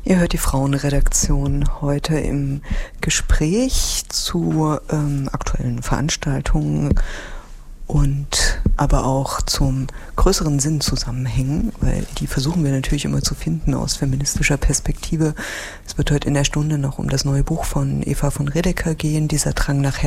Ihr hört die Frauenredaktion heute im Gespräch zu aktuellen Veranstaltungen und aber auch zum größeren Sinnzusammenhängen, weil die versuchen wir natürlich immer zu finden aus feministischer Perspektive. Es wird heute in der Stunde noch um das neue Buch von Eva von Redeker gehen, Dieser Drang nach